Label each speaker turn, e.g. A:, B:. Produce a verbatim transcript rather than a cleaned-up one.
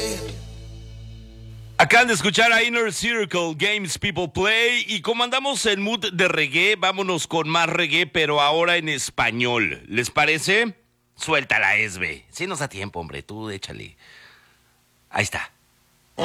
A: Acaban de escuchar a Inner Circle, Games People Play, y como andamos en mood de reggae, vámonos con más reggae, pero ahora en español. ¿Les parece? Suéltala, Esbe. Sí nos da tiempo, hombre, tú échale. Ahí está.